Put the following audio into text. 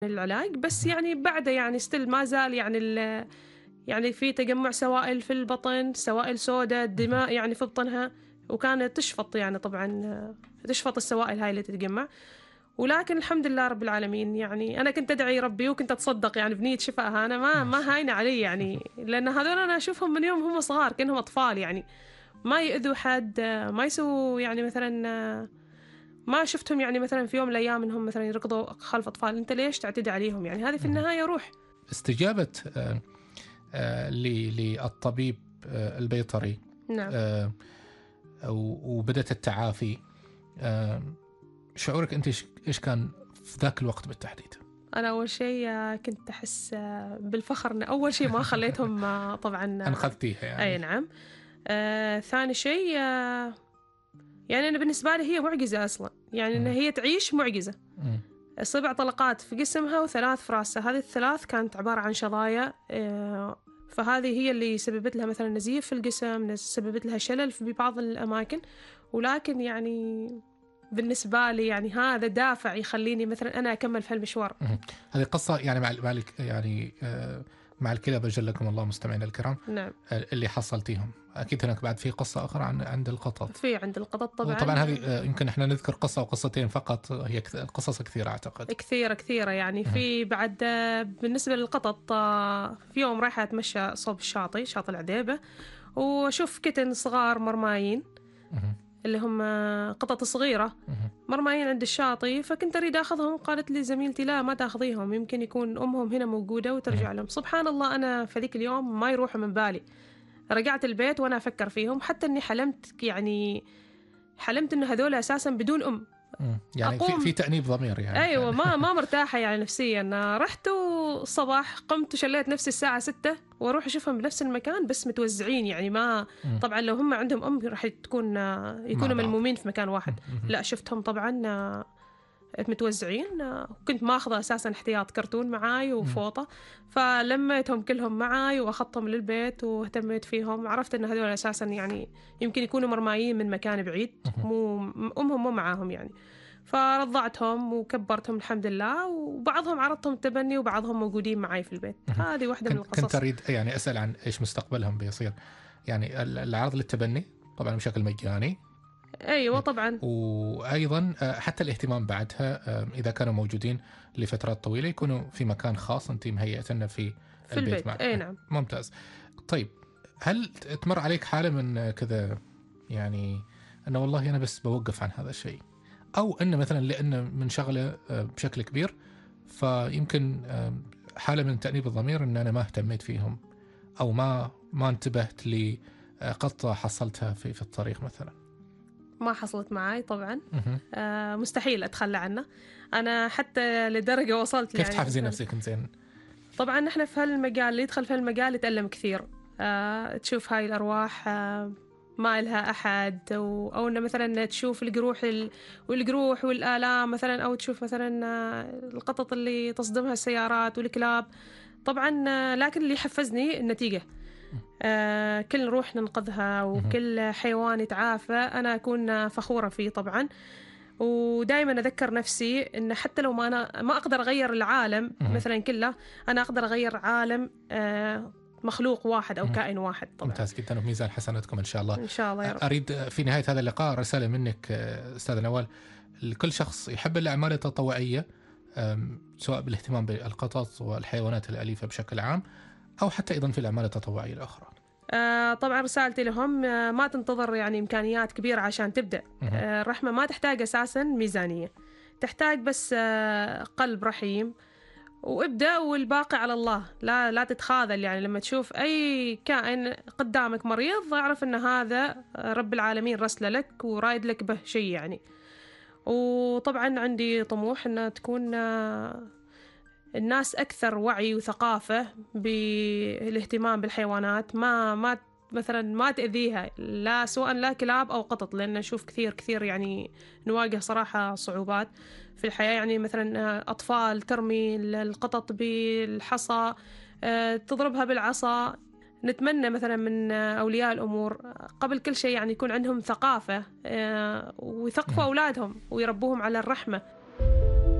العلاج، بس يعني بعده يعني ستيل ما زال يعني يعني في تجمع سوائل في البطن، سوائل سوداء، دماء يعني في بطنها، وكانت تشفط يعني طبعا تشفط السوائل هاي اللي تتجمع. ولكن الحمد لله رب العالمين، يعني أنا كنت أدعي ربي وكنت أتصدق يعني بنية شفائها. أنا ما هاينة علي يعني، لأن هذول أنا أشوفهم من يوم هم صغار كأنهم أطفال يعني، ما يأذوا حد، ما يسووا يعني مثلا، ما شفتهم يعني مثلا في يوم من الأيام إنهم مثلا يركضوا خلف أطفال. أنت ليش تعتدي عليهم يعني؟ هذه في النهاية روح. استجابة للطبيب البيطري، نعم. وبدأت التعافي، شعورك أنت إيش كان في ذاك الوقت بالتحديد؟ أنا أول شيء كنت أحس بالفخر إن أول شيء ما خليتهم طبعا أنقذتيها يعني. أي نعم. ثاني شيء يعني أنا بالنسبة لي هي معجزة أصلا، يعني إن هي تعيش معجزة. 7 طلقات في جسمها و3 في رأسها، هذه ال3 كانت عبارة عن شظايا، فهذه هي اللي سببت لها مثلا نزيف في الجسم، سببت لها شلل في بعض الأماكن. ولكن يعني بالنسبة لي يعني هذا دافع يخليني مثلا أنا أكمل في هالمشوار. هذه قصة يعني مع الكلاب أجلكم الله مستمعين الكرام. نعم. اللي حصلتيهم أكيد هناك بعد في قصة أخرى عند القطط. في عند القطط طبعا. وطبعا هذه يمكن إحنا نذكر قصة وقصتين فقط، هي قصص كثيرة أعتقد. كثيرة يعني. في بعد بالنسبة للقطط، في يوم رايحة أتمشى صوب الشاطئ، شاطئ العذيبة، وأشوف كتن صغار مرمايين، اللي هم قطط صغيرة مرمايين عند الشاطئ. فكنت أريد أخذهم، قالت لي زميلتي لا ما تأخذيهم، يمكن يكون أمهم هنا موجودة وترجع لهم. سبحان الله، أنا في ذيك اليوم ما يروحوا من بالي. رجعت البيت وأنا أفكر فيهم، حتى أني حلمت إنه هذول أساسا بدون أم. يعني في تأنيب ضمير يعني. أيوة، ما مرتاحة يعني نفسيا. رحت الصباح، قمت وشليت نفسي الساعة 6 وأروح أشوفهم بنفس المكان بس متوزعين يعني. ما طبعا لو هم عندهم أم راح يكونوا ملمومين في مكان واحد. لا، شفتهم طبعا متوزعين. كنت ماخذة أساسا احتياط كرتون معاي وفوطة، فلميتهم كلهم معاي وأخذتهم للبيت واهتميت فيهم. عرفت أن هذول أساسا يعني يمكن يكونوا مرمايين من مكان بعيد، أمهم مو معاهم يعني. فرضعتهم وكبرتهم الحمد لله، وبعضهم عرضتهم التبني وبعضهم موجودين معاي في البيت. هذه واحدة من القصص. كنت أريد يعني أسأل عن إيش مستقبلهم بيصير، يعني العرض للتبني طبعا بشكل مجاني. أيوة طبعا. وأيضا حتى الاهتمام بعدها إذا كانوا موجودين لفترات طويلة يكونوا في مكان خاص أنت مهيئتنا في البيت معك. أي نعم. ممتاز. طيب، هل تمر عليك حالة من كذا يعني أنه والله أنا بس بوقف عن هذا الشيء، أو أنه مثلا لأنه من شغله بشكل كبير فيمكن حالة من تأنيب الضمير أن أنا ما اهتميت فيهم، أو ما انتبهت لقطة حصلتها في الطريق مثلا؟ ما حصلت معاي طبعا. مستحيل أتخلى عنه. أنا حتى لدرجة وصلت كيف تحفزي نفسك زين؟ طبعا نحن في هالمجال، اللي يدخل في هالمجال يتألم كثير. تشوف هاي الأرواح ما إلها أحد، أو إنه مثلا تشوف الجروح والآلام مثلا، أو تشوف مثلا القطط اللي تصدمها السيارات والكلاب طبعا. لكن اللي حفزني النتيجة. كل روح ننقذها وكل حيوان يتعافى أنا أكون فخورة فيه طبعا. ودائما أذكر نفسي إن حتى لو أنا ما أقدر أغير العالم مثلا كله، أنا أقدر أغير عالم مخلوق واحد أو كائن واحد طبعا. ممتاز جدا، وميزان حسناتكم إن شاء الله. إن شاء الله يا رب. أريد في نهاية هذا اللقاء رسالة منك أستاذ نوال لكل شخص يحب الأعمال التطوعية، سواء بالاهتمام بالقطط والحيوانات الأليفة بشكل عام، أو حتى أيضا في الأعمال التطوعية الأخرى. طبعا رسالتي لهم ما تنتظر يعني إمكانيات كبيرة عشان تبدأ. الرحمة ما تحتاج أساسا ميزانية، تحتاج بس قلب رحيم، وابدأ والباقي على الله. لا تتخاذل يعني. لما تشوف أي كائن قدامك مريض اعرف أن هذا رب العالمين رسل لك ورايد لك به شيء يعني. وطبعا عندي طموح أن تكون الناس أكثر وعي وثقافة بالاهتمام بالحيوانات، ما مثلا ما تأذيها، لا سواء لا كلاب أو قطط، لأن نشوف كثير يعني نواجه صراحة صعوبات في الحياة. يعني مثلا أطفال ترمي القطط بالحصى، تضربها بالعصا. نتمنى مثلا من أولياء الأمور قبل كل شيء يعني يكون عندهم ثقافة، ويثقفوا أولادهم ويربوهم على الرحمة.